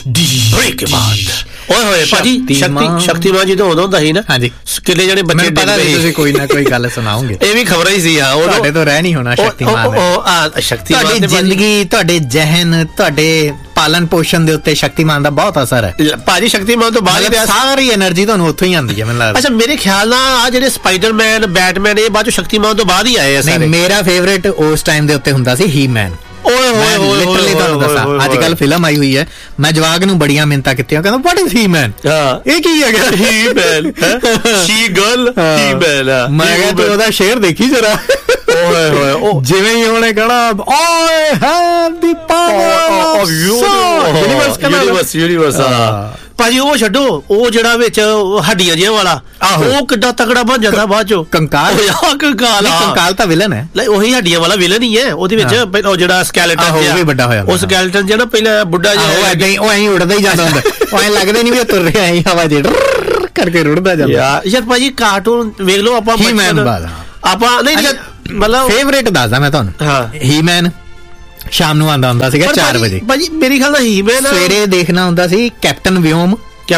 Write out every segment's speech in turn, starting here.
Break ਓਏ ਹੋਏ ਭਾਜੀ ਸ਼ਕਤੀਮਾਨ ਜਦੋਂ ਉਦੋਂ ਹੁੰਦਾ ਸੀ ਨਾ, ਹਾਂਜੀ, ਕਿੰਨੇ ਜਣੇ ਬੱਚੇ ਪਤਾ ਨਹੀਂ, ਤੁਸੀਂ ਕੋਈ ਨਾ ਕੋਈ ਗੱਲ ਸੁਣਾਓਗੇ, ਇਹ ਵੀ ਖਬਰਾਂ ਹੀ ਸੀ। ਹਾਂ, ਤੁਹਾਡੇ ਤੋਂ ਰਹਿ ਨਹੀਂ ਹੋਣਾ ਸ਼ਕਤੀਮਾਨ। ਸ਼ਕਤੀਮਾਨ ਤੁਹਾਡੀ ਜ਼ਿੰਦਗੀ, ਤੁਹਾਡੇ ਜ਼ਹਿਨ, ਤੁਹਾਡੇ ਪਾਲਣ ਪੋਸ਼ਣ ਦੇ ਉੱਤੇ ਸ਼ਕਤੀਮਾਨ ਦਾ ਬਹੁਤ ਅਸਰ ਹੈ ਭਾਜੀ। ਸ਼ਕਤੀਮਾਨ ਤੋਂ ਬਾਅਦ ਸਾਰੀ એનર્ਜੀ ਤੁਹਾਨੂੰ ਉੱਥੋਂ ਹੀ ਆਉਂਦੀ ਹੈ ਮੈਨੂੰ ਲੱਗਦਾ। ਅੱਛਾ, ਮੇਰੇ ਖਿਆਲ ਨਾਲ ਆ ਜਿਹੜੇ ਸਪਾਈਡਰਮੈਨ, ਬੈਟਮੈਨ, ਇਹ ਬਾਅਦ ਸ਼ਕਤੀਮਾਨ ਤੋਂ ਬਾਅਦ ਹੀ ਆਏ ਆ ਸਾਰੇ। ਮੇਰਾ ਫੇਵਰੇਟ ਉਸ ਟਾਈਮ ਦੇ ਉੱਤੇ ਹੁੰਦਾ ਸੀ ਹੀ ਮੈਨ। ਲਿਟਰਲੀ ਤੁਹਾਨੂੰ ਦੱਸਾਂ, ਅੱਜ ਕੱਲ ਫਿਲਮ ਆਈ ਹੋਈ ਹੈ, ਮੈਂ ਜਵਾਗ ਨੂੰ ਬੜੀਆਂ ਮਿੰਨਤਾਂ ਕੀਤੀਆਂ, ਕਹਿੰਦਾ ਵਾਟ ਇਜ਼ ਹੀ ਮੈਨ, ਇਹ ਕੀ ਹੈਗਾ ਹੀ ਮੈਨ, ਸ਼ੀ ਗਰਲ, ਹੀ ਮੈਨ। ਮੈਂ ਕਿਹਾ ਤੂੰ ਉਹਦਾ ਸ਼ੇਰ ਦੇਖੀ ਜਰਾ, ਓਏ ਹੋਏ, ਜਿਵੇਂ ਹੀ ਉਹਨੇ ਕਹਣਾ I have the power of universe ਭਾਜੀ। ਉਹ ਛੱਡੋ, ਉਹ ਜਿਹੜਾ ਵਿੱਚ ਹੱਡੀਆਂ ਜਿਹੀਆਂ ਵਾਲਾ, ਉਹ ਕਿੱਡਾ ਤਕੜਾ ਬਣ ਜਾਂਦਾ ਬਾਅਦ ਚੋਂ। ਕੰਕਾਲ ਤਾਂ ਵਿਲਨ ਹੈ, ਉਹੀ ਹੱਡੀਆਂ ਵਾਲਾ ਵਿਲਨ ਹੀ ਹੈ ਉਹਦੇ ਵਿੱਚ। ਉਹ ਜਿਹੜਾ ਸਕੈਲੇਟਨ ਉਹ ਵੀ ਵੱਡਾ ਹੋਇਆ, ਉਹ ਸਕੈਲੇਟਨ ਜਿਹੜਾ ਪਹਿਲਾਂ ਬੁੱਢਾ ਜਿਹਾ, ਉਹ ਐਂ ਉੱਡਦਾ ਹੀ ਜਾਂਦਾ ਹੁੰਦਾ, ਉਹ ਐਂ ਲੱਗਦਾ ਨਹੀਂ ਵੀ ਤੁਰ ਰਿਹਾ, ਐਂ ਹਵਾ ਚ ਕਰਕੇ ਰੁੜਦਾ ਜਾਂਦਾ। ਯਾਰ ਭਾਜੀ ਕਾਰਟੂਨ ਵੇਖ ਲਓ ਆਪਾਂ, ਆਪਾਂ ਨਹੀਂ ਮਤਲਬ ਫੇਵਰੇਟ ਦੱਸਦਾ ਮੈਂ ਤੁਹਾਨੂੰ। ਹੀ ਮੈਨ ਸ਼ਾਮ ਨੂੰ ਆਉਂਦਾ ਹੁੰਦਾ ਸੀਗਾ 4 ਵਜੇ ਭਾਜੀ, ਮੇਰੇ ਖਿਆਲ ਨਾਲ ਹੀ ਮੈਨ ਸਵੇਰੇ ਦੇਖਣਾ ਹੁੰਦਾ ਸੀ। ਕੈਪਟਨ ਵਿਓਮ,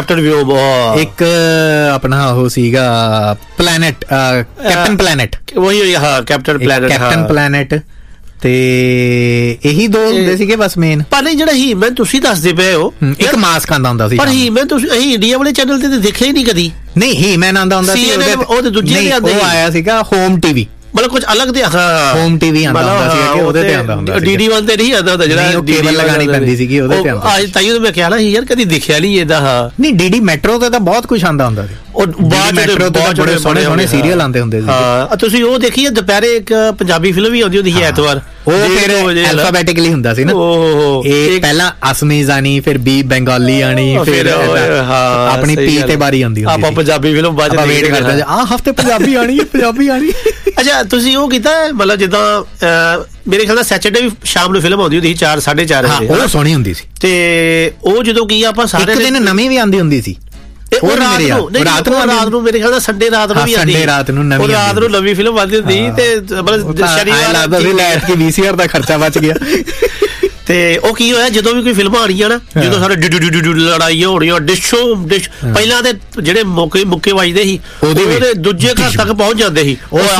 ਇੱਕ ਆਪਣਾ ਉਹ ਸੀਗਾ ਪਲੈਨਟ, ਕੈਪਟਨ ਪਲੈਨਟ, ਉਹੀ ਹਾਂ ਕੈਪਟਨ ਪਲੈਨਟ, ਤੇ ਇਹੀ ਦੋ ਹੁੰਦੇ ਸੀਗੇ ਬਸ ਮੇਨ। ਪਰ ਨਹੀਂ, ਜਿਹੜਾ ਹੀ ਮੈਨ ਤੁਸੀਂ ਦੱਸਦੇ ਪਏ ਹੋ, ਇੱਕ ਮਾਸਕ ਆਉਂਦਾ ਹੁੰਦਾ ਸੀ। ਪਰ ਹੀ ਮੈਨ ਤੁਸੀਂ ਅਸੀਂ ਇੰਡੀਆ ਵਾਲੇ ਚੈਨਲ ਤੇ ਦੇਖਿਆ ਹੀ ਨਹੀਂ ਕਦੀ। ਨਹੀਂ, ਹੀ ਮੈਨ ਆਉਂਦਾ ਹੁੰਦਾ ਸੀ, ਉਹਦੇ ਦੂਜੇ ਉਹ ਆਇਆ ਸੀਗਾ ਹੋਮ ਟੀਵੀ, ਮਤਲਬ ਕੁਝ ਅਲੱਗ ਦੇ ਹੋਮ ਟੀਵੀ ਆਉਂਦਾ ਹੁੰਦਾ ਸੀ ਕਿ ਉਹਦੇ ਤੇ ਆਉਂਦਾ ਹੁੰਦਾ ਸੀ। DD1 ਤੇ ਨਹੀਂ ਆਉਂਦਾ ਹੁੰਦਾ, ਜਿਹੜਾ ਕੇਬਲ ਲਗਾਣੀ ਪੈਂਦੀ ਸੀਗੀ ਉਹਦੇ ਤੇ ਆਉਂਦਾ। ਤਾਈਓ ਮੈਂ ਖਿਆਲ ਸੀ ਯਾਰ ਕਦੀ ਦੇਖਿਆ ਨਹੀਂ ਇਹਦਾ। ਨਹੀਂ, DD ਮੈਟਰੋ ਤੇ ਤਾਂ ਬਹੁਤ ਕੁਝ ਆਉਂਦਾ ਹੁੰਦਾ ਸੀ। ਉਹ ਮੈਟਰੋ ਤੇ ਬੜੇ ਸੋਹਣੇ ਸੋਹਣੇ ਸੀਰੀਅਲ ਆਉਂਦੇ ਹੁੰਦੇ ਸੀ। ਹਾਂ, ਤੁਸੀਂ ਉਹ ਦੇਖੀ ਦੁਪਹਿਰੇ ਇੱਕ ਪੰਜਾਬੀ ਫਿਲਮ ਵੀ ਆਉਂਦੀ ਹੁੰਦੀ ਸੀ ਐਤਵਾਰ, ਉਹ ਫਿਰ ਐਲਫਾਬੈਟਿਕਲੀ ਹੁੰਦਾ ਸੀ ਨਾ। ਇਹ ਪਹਿਲਾਂ ਅਸਮੀ ਆਣੀ, ਫਿਰ ਬੀ ਬੰਗਾਲੀ ਆਣੀ, ਫਿਰ ਆਪਣੀ ਪੀ ਤੇ ਬਾਰੀ ਆਉਂਦੀ ਹੁੰਦੀ ਸੀ। ਆਪਾਂ ਪੰਜਾਬੀ ਫਿਲਮ ਬਾਅਦ ਵੇਟ ਕਰਦੇ ਆ ਹਫਤੇ ਪੰਜਾਬੀ ਆਣੀ ਹੈ, ਪੰਜਾਬੀ ਆਣੀ। ਅੱਛਾ, ਤੁਸੀਂ ਉਹ ਕੀਤਾ ਮਤਲਬ ਜਿੱਦਾਂ ਮੇਰੇ ਖਿਆਲ ਨਾਲ ਸੈਚਰਡੇ ਵੀ ਸ਼ਾਮ ਨੂੰ ਫਿਲਮ ਆਉਂਦੀ ਹੁੰਦੀ ਸੀ 4-4:30 ਵਜੇ, ਉਹ ਸੋਹਣੀ ਹੁੰਦੀ ਸੀ। ਤੇ ਉਹ ਜਦੋਂ ਕੀ ਆਪਾਂ ਸਾਰੇ ਇੱਕ ਦਿਨ ਨਵੀਂ ਵੀ ਆਉਂਦੀ ਹੁੰਦੀ ਸੀ, ਉਹ ਰਾਤ ਨੂੰ ਮੇਰੇ ਖਿਆਲ ਨਾਲ ਸੰਡੇ ਰਾਤ ਨੂੰ ਵੀ ਆਉਂਦੀ, ਸੰਡੇ ਰਾਤ ਨੂੰ ਨਵੀਂ ਫਿਲਮ ਆਉਂਦੀ ਹੁੰਦੀ ਤੇ ਮਤਲਬ ਸ਼ਨੀਵਾਰ ਲੈਟ ਕੇ VCR ਦਾ ਖਰਚਾ ਬਚ ਗਿਆ। ਤੇ ਉਹ ਕੀ ਹੋਇਆ, ਜਦੋਂ ਵੀ ਕੋਈ ਫਿਲਮਾਂ ਆ ਰਹੀਆਂ ਨਾ, ਜਦੋਂ ਸਾਰੇ ਲੜਾਈਆਂ ਹੋ ਰਹੀਆਂ, ਡਿਸ਼ ਪਹਿਲਾਂ ਤੇ ਜਿਹੜੇ ਮੁੱਕੇ ਵੱਜਦੇ ਸੀ ਉਹਦੇ ਦੂਜੇ ਘਰ ਤੱਕ ਪਹੁੰਚ ਜਾਂਦੇ ਸੀ।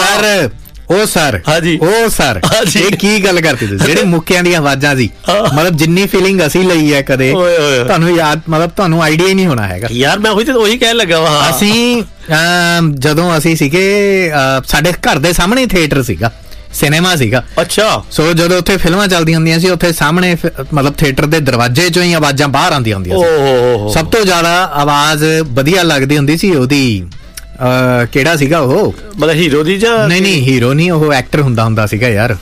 ਉਹ ਸਰ ਹਾਂਜੀ, ਉਹ ਸਰ ਇਹ ਕੀ ਗੱਲ ਕਰਦੇ ਤੁਸੀਂ, ਜਿਹੜੇ ਮੁੱਕਿਆਂ ਦੀਆਂ ਆਵਾਜ਼ਾਂ ਸੀ, ਮਤਲਬ ਜਿੰਨੀ ਫੀਲਿੰਗ ਅਸੀਂ ਲਈ ਹੈ ਕਦੇ ਤੁਹਾਨੂੰ ਯਾਦ, ਮਤਲਬ ਤੁਹਾਨੂੰ ਆਈਡੀਆ ਹੀ ਨਹੀਂ ਹੋਣਾ ਹੈਗਾ ਯਾਰ। ਮੈਂ ਉਹੀ ਕਹਿਣ ਲੱਗਾ ਵਾ, ਅਸੀਂ ਜਦੋਂ ਅਸੀਂ ਸੀਗੇ ਸਾਡੇ ਘਰ ਦੇ ਸਾਹਮਣੇ ਥੀਏਟਰ ਸੀਗਾ, ਸਿਨੇਮਾ ਸੀਗਾ। ਅੱਛਾ, ਸੋ ਜਦੋਂ ਉੱਥੇ ਫਿਲਮਾਂ ਚੱਲਦੀਆਂ ਹੁੰਦੀਆਂ ਸੀ, ਉੱਥੇ ਸਾਹਮਣੇ ਮਤਲਬ ਥੀਏਟਰ ਦੇ ਦਰਵਾਜ਼ੇ ਚੋਂ ਹੀ ਆਵਾਜ਼ਾਂ ਬਾਹਰ ਆਉਂਦੀਆਂ ਹੁੰਦੀਆਂ ਸੀ। ਸਭ ਤੋਂ ਜ਼ਿਆਦਾ ਆਵਾਜ਼ ਵਧੀਆ ਲੱਗਦੀ ਹੁੰਦੀ ਸੀ ਉਹਦੀ, ਕਿਹੜਾ ਸੀਗਾ ਉਹ, ਮਤਲਬ ਹੀਰੋ ਦੀ ਜਾਂ ਨਹੀਂ ਹੀਰੋ ਨਹੀਂ, ਉਹ ਐਕਟਰ ਹੁੰਦਾ ਸੀਗਾ ਯਾਰ,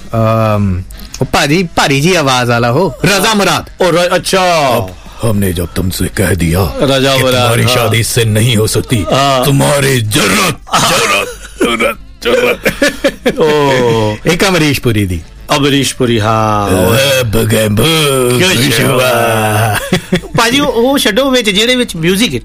ਉਹ ਭਾਰੀ जी आवाज वाला हो, रजा मुराद। अच्छा, हमने जब तुमसे कह दिया रजा मुराद तुम्हारी शादी इससे नहीं हो सकती, तुम्हारी जरूरत एक अमरीश पुरी दी, अमरीश पुरी। ਭਾਜੀ ਉਹ ਛੱਡੋ, ਵਿੱਚ ਜਿਹੜੇ ਵਿੱਚ ਮਿਊਜ਼ਿਕ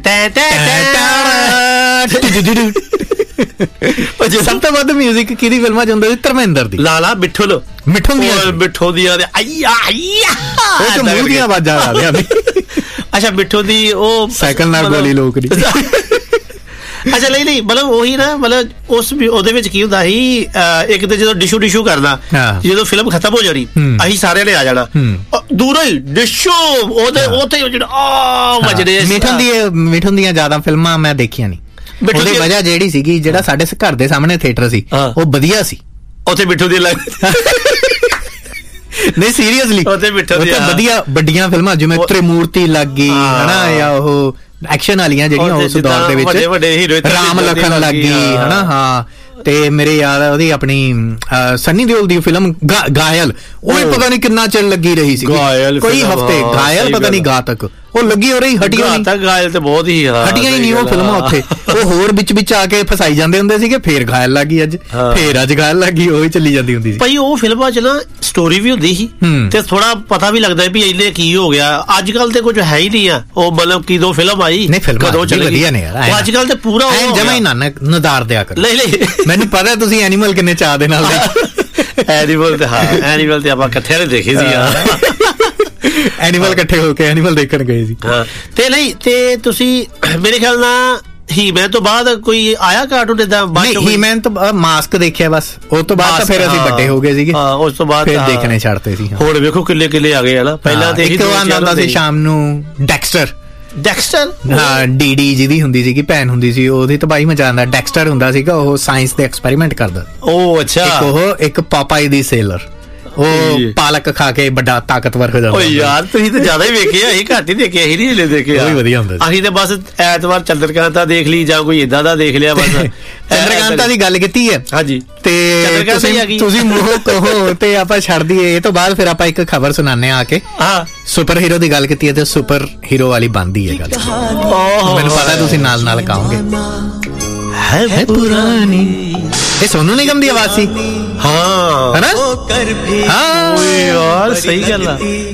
ਸਭ ਤੋਂ ਵੱਧ ਮਿਊਜ਼ਿਕ ਕਿਹਦੀ ਫਿਲਮਾਂ ਚ ਹੁੰਦਾ ਸੀ? ਧਰਮਿੰਦਰ ਦੀ, ਲਾਲਾ ਮਿੱਠੋ ਦੀਆਂ ਮੂੰਹ ਦੀਆਂ ਆਵਾਜ਼ਾਂ ਆ ਰਹੀਆਂ ਨੇ। ਅੱਛਾ, ਮਿੱਠੋ ਦੀ ਉਹ ਸਾਈਕਲ ਨਾਲ ਗੋਲੀ ਲੋਕੜੀ। ਅੱਛਾ, ਨਹੀਂ ਮਤਲਬ ਉਹੀ ਨਾ, ਮਤਲਬ ਉਹਦੇ ਵਿੱਚ ਕੀ ਹੁੰਦਾ ਸੀ, ਇੱਕ ਤਾਂ ਜਦੋਂ ਡਿਸ਼ੂ ਕਰਨਾ, ਜਦੋਂ ਫਿਲਮ ਖਤਮ ਹੋ ਜਾਣੀ, ਅਸੀਂ ਸਾਰਿਆਂ ਨੇ ਆ ਜਾਣਾ ਦੂਰੋਂ ਹੀ ਡਿਸ਼ੂ, ਉਹਦੇ ਜਿਹੜਾ ਵੱਜਦੇ। ਮਿਠੁਨ ਦੀਆਂ ਜ਼ਿਆਦਾ ਫਿਲਮਾਂ ਮੈਂ ਦੇਖੀਆਂ ਨਹੀਂ, ਉਹਦੀ ਵਜ੍ਹਾ ਜਿਹੜੀ ਸੀਗੀ, ਜਿਹੜਾ ਸਾਡੇ ਘਰ ਦੇ ਸਾਹਮਣੇ ਥੀਏਟਰ ਸੀ ਉਹ ਵਧੀਆ ਸੀ, ਉੱਥੇ ਮਿੱਠੂ ਦੀ ਨਹੀਂ ਸੀਰੀਅਸਲੀ, ਉੱਥੇ ਵਧੀਆ ਵੱਡੀਆਂ ਫਿਲਮਾਂ ਜਿਵੇਂ ਤ੍ਰਿਮੂਰਤੀ ਲੱਗ ਗਈ ਹਨਾ, ਜਾਂ ਉਹ ਐਕਸ਼ਨ ਵਾਲੀਆਂ ਜਿਹੜੀਆਂ ਉਸ ਦੌਰ ਦੇ ਵਿੱਚ, ਰਾਮ ਲਖਨ ਲੱਗ ਗਈ ਹਨਾ। ਹਾਂ, ਤੇ ਮੇਰੇ ਯਾਦ ਉਹਦੀ ਆਪਣੀ ਸਨੀ ਦਿਓਲ ਦੀ ਫਿਲਮ ਗਾਇਲ, ਉਹ ਵੀ ਪਤਾ ਨਹੀਂ ਕਿੰਨਾ ਚਿਰ ਲੱਗੀ ਰਹੀ ਸੀ, ਕੋਈ ਹਫ਼ਤੇ। ਗਾਇਲ ਪਤਾ ਨਹੀਂ ਗਾ ਤੱਕ ਉਹ ਲੱਗੀ ਹੋ ਰਹੀ, ਹਟੀਆਂ ਨਹੀਂ, ਗਾਇਲ ਤੇ ਬਹੁਤ ਹੀ ਹਟੀਆਂ ਹੀ ਨਹੀਂ ਉਹ ਫਿਲਮਾਂ ਉੱਥੇ। ਉਹ ਹੋਰ ਵਿੱਚ ਆ ਕੇ ਫਸਾਈ ਜਾਂਦੇ ਹੁੰਦੇ ਸੀਗੇ, ਫੇਰ ਗਾਇਲ ਲੱਗੀ, ਅੱਜ ਗਾਇਲ ਲੱਗੀ, ਉਹੀ ਚੱਲੀ ਜਾਂਦੀ ਹੁੰਦੀ ਸੀ। ਭਾਈ ਉਹ ਫਿਲਮਾਂ ਚ ਨਾ ਸਟੋਰੀ ਵੀ ਹੁੰਦੀ ਸੀ ਤੇ ਥੋੜਾ ਪਤਾ ਵੀ ਲੱਗਦਾ ਵੀ ਇਹਨੇ ਕੀ ਹੋ ਗਿਆ। ਅੱਜ ਕੱਲ ਤੇ ਕੁਝ ਹੈ ਹੀ ਨਹੀਂ ਆ, ਉਹ ਮਤਲਬ ਕਿਦੋਂ ਫਿਲਮ ਆਈ, ਕਦੋਂ ਚੱਲੀ, ਵਧੀਆ ਨੇ ਯਾਰ। ਅੱਜ ਕੱਲ ਤੇ ਪੂਰਾ ਜਮਾ ਹੀ ਨਦਾਰ ਦਿਆ ਕਰ। ਨਹੀਂ ਮੈਨੂੰ ਪਤਾ ਤੁਸੀਂ ਐਨੀਮਲ ਕਿੰਨੇ ਚਾਹ ਦੇ ਨਾਲ ਐਨੀਮਲ ਤੇ ਆਪਾਂ ਇਕੱਠੇ ਨੇ ਦੇਖੀ ਸੀ ਯਾਰ। ਐਨੀਮਲ ਇਕੱਠੇ ਹੋ ਕੇ ਐਨੀਮਲ ਦੇਖਣ ਗਏ ਸੀ। ਤੇ ਨਹੀਂ ਤੇ ਤੁਸੀਂ ਮੇਰੇ ਖਿਆਲ ਨਾਲ ਹੀਮੈਨ ਤੋਂ ਬਾਅਦ ਕੋਈ ਆਇਆ ਕਾਰਟੂਨ ਇਦਾਂ? ਹੀਮੈਨ ਤੋਂ ਮਾਸਕ ਦੇਖਿਆ ਬਸ, ਉਸ ਤੋਂ ਬਾਅਦ ਫਿਰ ਅਸੀਂ ਵੱਡੇ ਹੋ ਗਏ ਸੀਗੇ। ਉਸ ਤੋਂ ਬਾਅਦ ਫਿਰ ਦੇਖਣੇ ਛੱਡਤੇ ਸੀ। ਹੁਣ ਵੇਖੋ ਕਿੱਲੇ ਆ ਗਏ ਹਨਾ। ਪਹਿਲਾਂ ਤੇ ਇੱਕ ਆਉਂਦਾ ਸੀ ਸ਼ਾਮ ਨੂੰ ਡੈਕਸਟਰ ਹਾਂ, ਡੀਡੀ ਜਿਹਦੀ ਹੁੰਦੀ ਸੀਗੀ ਭੈਣ ਹੁੰਦੀ ਸੀ, ਉਹਦੀ ਤਬਾਹੀ ਮਚਾਉਂਦਾ ਡੈਕਸਟਰ ਹੁੰਦਾ ਸੀਗਾ। ਉਹ ਸਾਇੰਸ ਦੇ ਐਕਸਪੈਰੀਮੈਂਟ ਕਰਦਾ। ਉਹ ਅੱਛਾ। ਇੱਕ ਪਾਪਾਈ ਦੀ ਸੇਲਰ, ਉਹ ਪਾਲਕ ਖਾ ਕੇ ਵੱਡਾ ਤਾਕਤਵਰ ਹੋ ਜਾਂਦਾ। ਓ ਯਾਰ ਤੁਸੀਂ ਤਾਂ ਜ਼ਿਆਦਾ ਹੀ ਵੇਖਿਆ, ਅਸੀਂ ਘੱਟ ਹੀ ਦੇਖਿਆ, ਅਸੀਂ ਨਹੀਂ ਦੇਖਿਆ। ਉਹ ਵੀ ਵਧੀਆ ਹੁੰਦਾ। ਅਸੀਂ ਤਾਂ ਬਸ ਐਤਵਾਰ ਚੰਦਰਕਾਂਤਾ ਦੇਖ ਲਈ ਜਾਂ ਕੋਈ ਏਦਾਂ ਦਾ ਦੇਖ ਲਿਆ ਬਸ। ਚੰਦਰਕਾਂਤਾ ਦੀ ਗੱਲ ਕੀਤੀ ਹੈ ਹਾਂਜੀ, ਤੇ ਤੁਸੀਂ ਮੂੰਹ ਕਹੋ ਤੇ ਆਪਾਂ ਛੱਡ ਦਈਏ। ਇਹ ਤੋਂ ਬਾਅਦ ਫਿਰ ਆਪਾਂ ਇੱਕ ਖਬਰ ਸੁਣਾਉਂਦੇ ਆ ਕੇ। ਹਾਂ, ਸੁਪਰ ਹੀਰੋ ਦੀ ਗੱਲ ਕੀਤੀ ਹੈ ਤੇ ਸੁਪਰ ਹੀਰੋ ਵਾਲੀ ਬਣਦੀ ਹੈ ਗੱਲ। ਮੈਨੂੰ ਪਤਾ ਤੁਸੀਂ ਨਾਲ ਕਹੋਗੇ ਹੈ ਪੁਰਾਣੀ। ਇਹ ਸੋਨੂ ਨਿਗਮ ਦੀ ਆਵਾਜ਼ ਸੀ। ਹਾਂ, ਹੈ ਨਾ? ਹਾਂ ਯਾਰ, ਸਹੀ ਗੱਲ ਆ।